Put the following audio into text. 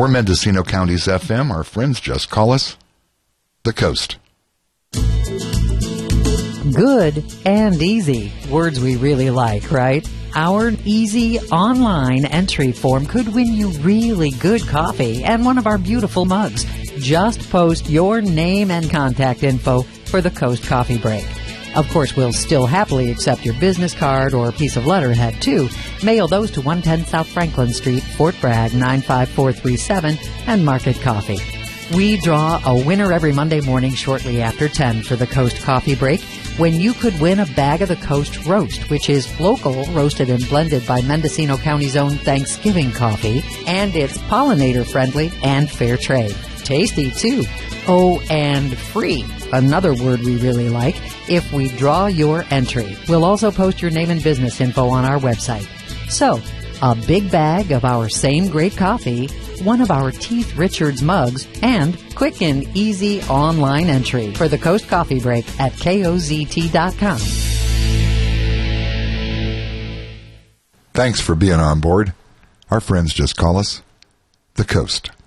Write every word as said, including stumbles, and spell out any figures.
We're Mendocino County's F M. Our friends just call us The Coast. Good and easy. Words we really like, right? Our easy online entry form could win you really good coffee and one of our beautiful mugs. Just post your name and contact info for the Coast Coffee Break. Of course, we'll still happily accept your business card or piece of letterhead, too. Mail those to one ten South Franklin Street, Fort Bragg, nine five four three seven, and Market Coffee. We draw a winner every Monday morning shortly after ten for the Coast Coffee Break, when you could win a bag of the Coast Roast, which is local, roasted and blended by Mendocino County's own Thanksgiving coffee, and it's pollinator-friendly and fair trade. Tasty, too. Oh, and free. Another word we really like. If we draw your entry, we'll also post your name and business info on our website. So, a big bag of our same great coffee, one of our Teeth Richards mugs, and quick and easy online entry for the Coast Coffee Break at K O Z T dot com. Thanks for being on board. Our friends just call us The Coast.